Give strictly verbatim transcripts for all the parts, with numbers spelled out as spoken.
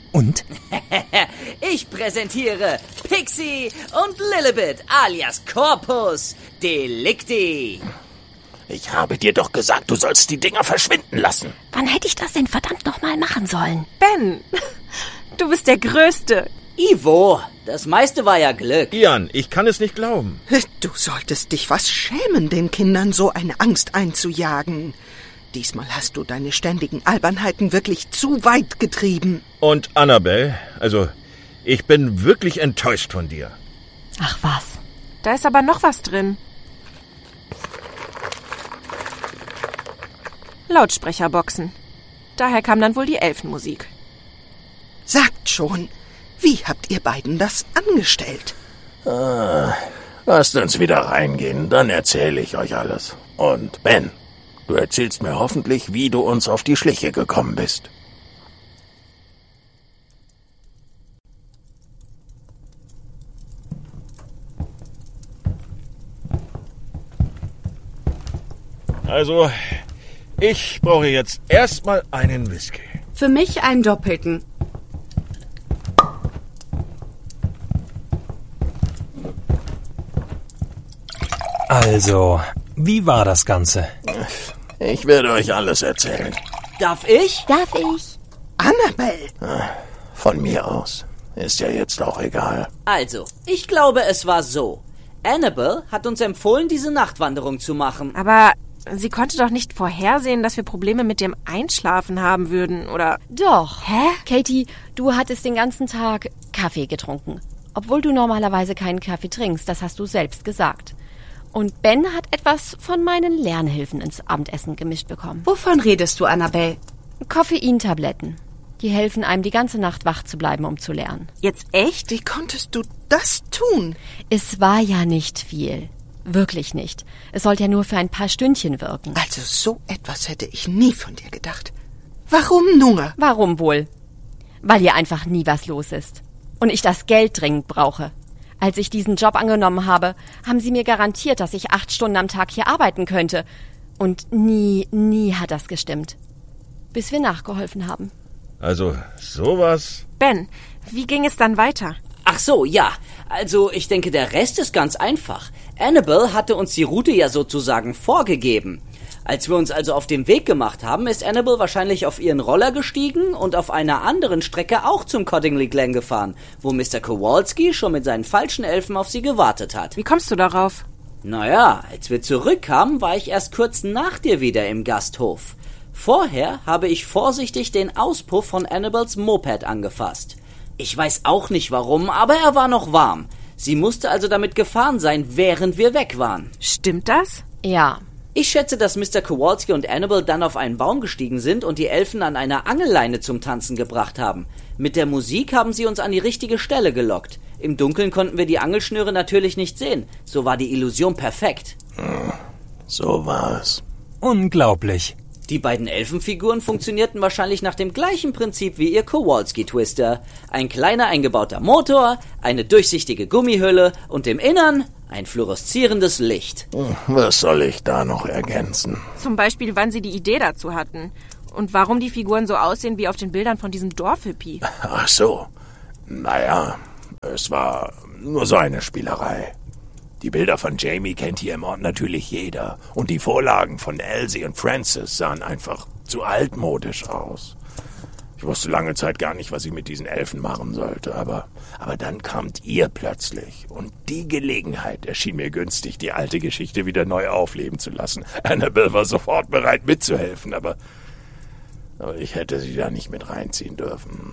Und? Ich präsentiere Pixie und Lilibet alias Corpus Delicti. Ich habe dir doch gesagt, du sollst die Dinger verschwinden lassen. Wann hätte ich das denn verdammt nochmal machen sollen? Ben, du bist der Größte. Ivo, das meiste war ja Glück. Ian, ich kann es nicht glauben. Du solltest dich was schämen, den Kindern so eine Angst einzujagen. Diesmal hast du deine ständigen Albernheiten wirklich zu weit getrieben. Und Annabelle, also, ich bin wirklich enttäuscht von dir. Ach was. Da ist aber noch was drin. Lautsprecherboxen. Daher kam dann wohl die Elfenmusik. Sagt schon, wie habt ihr beiden das angestellt? Ah, lasst uns wieder reingehen, dann erzähle ich euch alles. Und Ben, du erzählst mir hoffentlich, wie du uns auf die Schliche gekommen bist. Also, ich brauche jetzt erstmal einen Whisky. Für mich einen doppelten. Also, wie war das Ganze? Ich werde euch alles erzählen. Darf ich? Darf ich? Annabelle! Von mir aus. Ist ja jetzt auch egal. Also, ich glaube, es war so. Annabelle hat uns empfohlen, diese Nachtwanderung zu machen. Aber sie konnte doch nicht vorhersehen, dass wir Probleme mit dem Einschlafen haben würden, oder? Doch. Hä? Katie, du hattest den ganzen Tag Kaffee getrunken. Obwohl du normalerweise keinen Kaffee trinkst, das hast du selbst gesagt. Und Ben hat etwas von meinen Lernhilfen ins Abendessen gemischt bekommen. Wovon redest du, Annabelle? Koffeintabletten. Die helfen einem, die ganze Nacht wach zu bleiben, um zu lernen. Jetzt echt? Wie konntest du das tun? Es war ja nicht viel. Wirklich nicht. Es sollte ja nur für ein paar Stündchen wirken. Also so etwas hätte ich nie von dir gedacht. Warum nur? Warum wohl? Weil hier einfach nie was los ist. Und ich das Geld dringend brauche. Als ich diesen Job angenommen habe, haben sie mir garantiert, dass ich acht Stunden am Tag hier arbeiten könnte. Und nie, nie hat das gestimmt. Bis wir nachgeholfen haben. Also, sowas. Ben, wie ging es dann weiter? Ach so, ja. Also, ich denke, der Rest ist ganz einfach. Annabelle hatte uns die Route ja sozusagen vorgegeben. Als wir uns also auf den Weg gemacht haben, ist Annabelle wahrscheinlich auf ihren Roller gestiegen und auf einer anderen Strecke auch zum Cottingley Glen gefahren, wo Mister Kowalski schon mit seinen falschen Elfen auf sie gewartet hat. Wie kommst du darauf? Naja, als wir zurückkamen, war ich erst kurz nach dir wieder im Gasthof. Vorher habe ich vorsichtig den Auspuff von Annabelles Moped angefasst. Ich weiß auch nicht warum, aber er war noch warm. Sie musste also damit gefahren sein, während wir weg waren. Stimmt das? Ja. Ich schätze, dass Mister Kowalski und Annabelle dann auf einen Baum gestiegen sind und die Elfen an einer Angelleine zum Tanzen gebracht haben. Mit der Musik haben sie uns an die richtige Stelle gelockt. Im Dunkeln konnten wir die Angelschnüre natürlich nicht sehen. So war die Illusion perfekt. Hm, so war es. Unglaublich. Die beiden Elfenfiguren funktionierten wahrscheinlich nach dem gleichen Prinzip wie ihr Kowalski-Twister. Ein kleiner eingebauter Motor, eine durchsichtige Gummihülle und im Innern ein fluoreszierendes Licht. Was soll ich da noch ergänzen? Zum Beispiel, wann sie die Idee dazu hatten. Und warum die Figuren so aussehen wie auf den Bildern von diesem Dorfhippie. Ach so. Naja, es war nur so eine Spielerei. Die Bilder von Jamie kennt hier im Ort natürlich jeder. Und die Vorlagen von Elsie und Francis sahen einfach zu altmodisch aus. Ich wusste lange Zeit gar nicht, was ich mit diesen Elfen machen sollte. Aber, aber dann kamt ihr plötzlich. Und die Gelegenheit erschien mir günstig, die alte Geschichte wieder neu aufleben zu lassen. Annabelle war sofort bereit mitzuhelfen, aber, aber ich hätte sie da nicht mit reinziehen dürfen.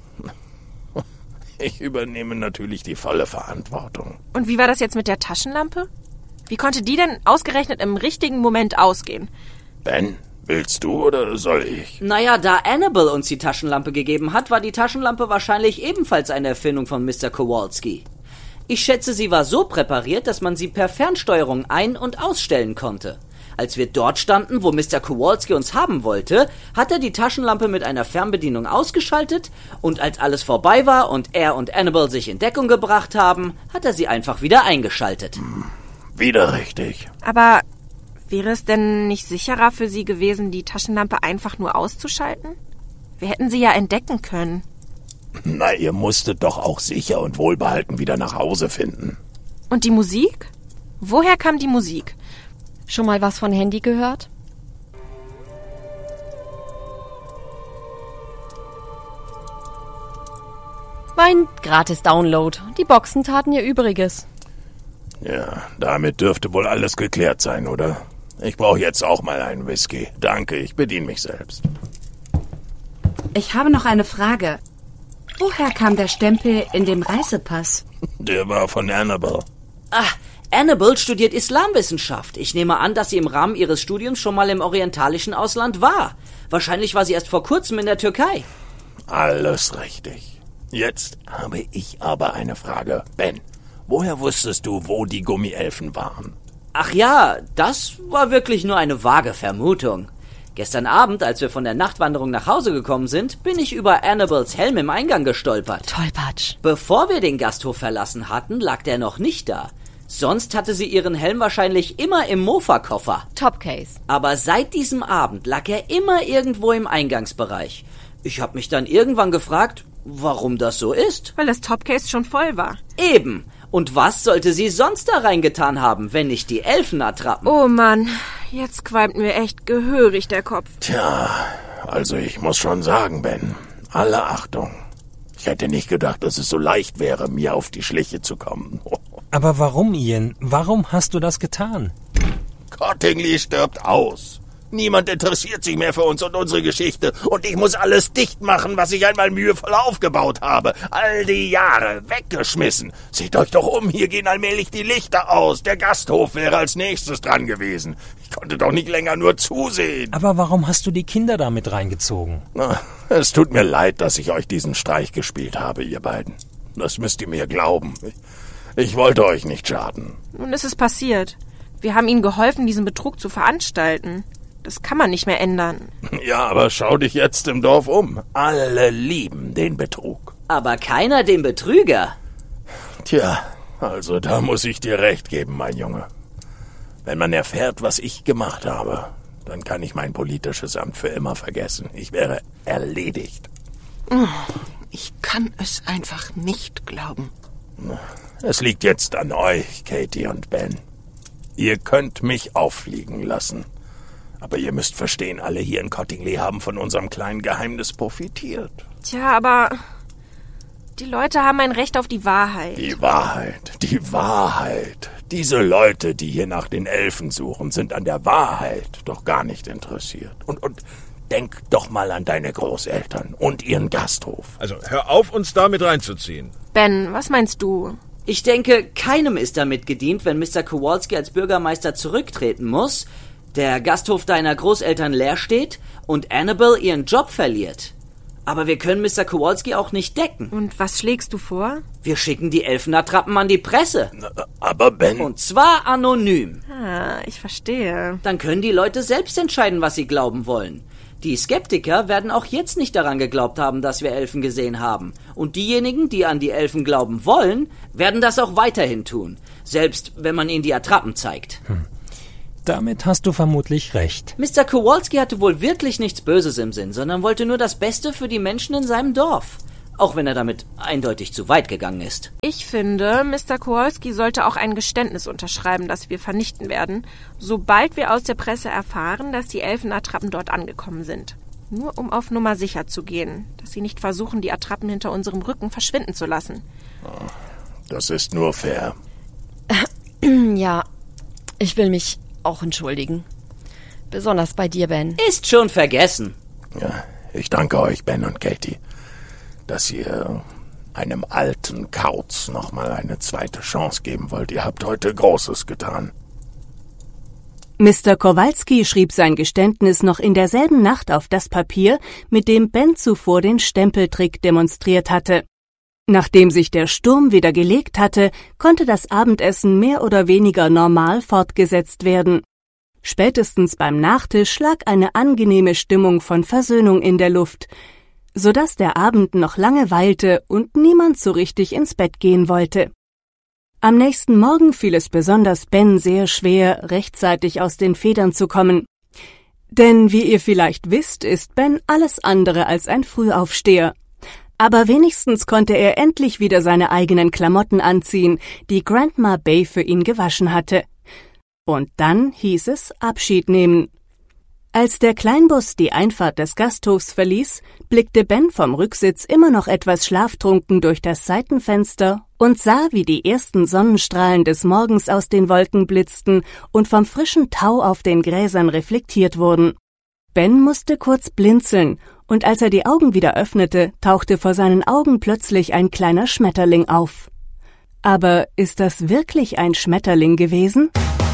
Ich übernehme natürlich die volle Verantwortung. Und wie war das jetzt mit der Taschenlampe? Wie konnte die denn ausgerechnet im richtigen Moment ausgehen? Ben, willst du oder soll ich? Naja, da Annabelle uns die Taschenlampe gegeben hat, war die Taschenlampe wahrscheinlich ebenfalls eine Erfindung von Mister Kowalski. Ich schätze, sie war so präpariert, dass man sie per Fernsteuerung ein- und ausstellen konnte. Als wir dort standen, wo Mister Kowalski uns haben wollte, hat er die Taschenlampe mit einer Fernbedienung ausgeschaltet und als alles vorbei war und er und Annabelle sich in Deckung gebracht haben, hat er sie einfach wieder eingeschaltet. Hm, wieder richtig. Aber wäre es denn nicht sicherer für Sie gewesen, die Taschenlampe einfach nur auszuschalten? Wir hätten sie ja entdecken können. Na, ihr musstet doch auch sicher und wohlbehalten wieder nach Hause finden. Und die Musik? Woher kam die Musik? Schon mal was von Handy gehört? War ein Gratis-Download. Die Boxen taten ihr Übriges. Ja, damit dürfte wohl alles geklärt sein, oder? Ich brauche jetzt auch mal einen Whisky. Danke, ich bediene mich selbst. Ich habe noch eine Frage. Woher kam der Stempel in dem Reisepass? Der war von Annabelle. Ah, Annabelle studiert Islamwissenschaft. Ich nehme an, dass sie im Rahmen ihres Studiums schon mal im orientalischen Ausland war. Wahrscheinlich war sie erst vor kurzem in der Türkei. Alles richtig. Jetzt habe ich aber eine Frage. Ben, woher wusstest du, wo die Gummielfen waren? Ach ja, das war wirklich nur eine vage Vermutung. Gestern Abend, als wir von der Nachtwanderung nach Hause gekommen sind, bin ich über Annabels Helm im Eingang gestolpert. Tollpatsch. Bevor wir den Gasthof verlassen hatten, lag der noch nicht da. Sonst hatte sie ihren Helm wahrscheinlich immer im Mofa-Koffer. Topcase. Aber seit diesem Abend lag er immer irgendwo im Eingangsbereich. Ich habe mich dann irgendwann gefragt, warum das so ist. Weil das Topcase schon voll war. Eben. Und was sollte sie sonst da reingetan haben, wenn nicht die Elfenattrappen? Oh Mann, jetzt qualmt mir echt gehörig der Kopf. Tja, also ich muss schon sagen, Ben, alle Achtung. Ich hätte nicht gedacht, dass es so leicht wäre, mir auf die Schliche zu kommen. Aber warum, Ian? Warum hast du das getan? Cottingley stirbt aus. Niemand interessiert sich mehr für uns und unsere Geschichte. Und ich muss alles dicht machen, was ich einmal mühevoll aufgebaut habe. All die Jahre weggeschmissen. Seht euch doch um, hier gehen allmählich die Lichter aus. Der Gasthof wäre als nächstes dran gewesen. Ich konnte doch nicht länger nur zusehen. Aber warum hast du die Kinder da mit reingezogen? Na, es tut mir leid, dass ich euch diesen Streich gespielt habe, ihr beiden. Das müsst ihr mir glauben. Ich, ich wollte euch nicht schaden. Nun ist es passiert. Wir haben ihnen geholfen, diesen Betrug zu veranstalten. Das kann man nicht mehr ändern. Ja, aber schau dich jetzt im Dorf um. Alle lieben den Betrug. Aber keiner den Betrüger. Tja, also da muss ich dir recht geben, mein Junge. Wenn man erfährt, was ich gemacht habe, dann kann ich mein politisches Amt für immer vergessen. Ich wäre erledigt. Ich kann es einfach nicht glauben. Es liegt jetzt an euch, Katie und Ben. Ihr könnt mich auffliegen lassen. Aber ihr müsst verstehen, alle hier in Cottingley haben von unserem kleinen Geheimnis profitiert. Tja, aber die Leute haben ein Recht auf die Wahrheit. Die Wahrheit, die Wahrheit. Diese Leute, die hier nach den Elfen suchen, sind an der Wahrheit doch gar nicht interessiert. Und, und denk doch mal an deine Großeltern und ihren Gasthof. Also hör auf, uns da mit reinzuziehen. Ben, was meinst du? Ich denke, keinem ist damit gedient, wenn Mister Kowalski als Bürgermeister zurücktreten muss, der Gasthof deiner Großeltern leer steht und Annabelle ihren Job verliert. Aber wir können Mister Kowalski auch nicht decken. Und was schlägst du vor? Wir schicken die Elfenattrappen an die Presse. Aber Ben... Und zwar anonym. Ah, ich verstehe. Dann können die Leute selbst entscheiden, was sie glauben wollen. Die Skeptiker werden auch jetzt nicht daran geglaubt haben, dass wir Elfen gesehen haben. Und diejenigen, die an die Elfen glauben wollen, werden das auch weiterhin tun. Selbst wenn man ihnen die Attrappen zeigt. Hm. Damit hast du vermutlich recht. Mister Kowalski hatte wohl wirklich nichts Böses im Sinn, sondern wollte nur das Beste für die Menschen in seinem Dorf. Auch wenn er damit eindeutig zu weit gegangen ist. Ich finde, Mister Kowalski sollte auch ein Geständnis unterschreiben, das wir vernichten werden, sobald wir aus der Presse erfahren, dass die Elfenattrappen dort angekommen sind. Nur um auf Nummer sicher zu gehen, dass sie nicht versuchen, die Attrappen hinter unserem Rücken verschwinden zu lassen. Das ist nur fair. Ja, ich will mich auch entschuldigen. Besonders bei dir, Ben. Ist schon vergessen. Ja, ich danke euch, Ben und Katie, dass ihr einem alten Kauz noch mal eine zweite Chance geben wollt. Ihr habt heute Großes getan. Mister Kowalski schrieb sein Geständnis noch in derselben Nacht auf das Papier, mit dem Ben zuvor den Stempeltrick demonstriert hatte. Nachdem sich der Sturm wieder gelegt hatte, konnte das Abendessen mehr oder weniger normal fortgesetzt werden. Spätestens beim Nachtisch lag eine angenehme Stimmung von Versöhnung in der Luft, sodass der Abend noch lange weilte und niemand so richtig ins Bett gehen wollte. Am nächsten Morgen fiel es besonders Ben sehr schwer, rechtzeitig aus den Federn zu kommen. Denn wie ihr vielleicht wisst, ist Ben alles andere als ein Frühaufsteher. Aber wenigstens konnte er endlich wieder seine eigenen Klamotten anziehen, die Grandma Bay für ihn gewaschen hatte. Und dann hieß es Abschied nehmen. Als der Kleinbus die Einfahrt des Gasthofs verließ, blickte Ben vom Rücksitz immer noch etwas schlaftrunken durch das Seitenfenster und sah, wie die ersten Sonnenstrahlen des Morgens aus den Wolken blitzten und vom frischen Tau auf den Gräsern reflektiert wurden. Ben musste kurz blinzeln, und als er die Augen wieder öffnete, tauchte vor seinen Augen plötzlich ein kleiner Schmetterling auf. Aber ist das wirklich ein Schmetterling gewesen?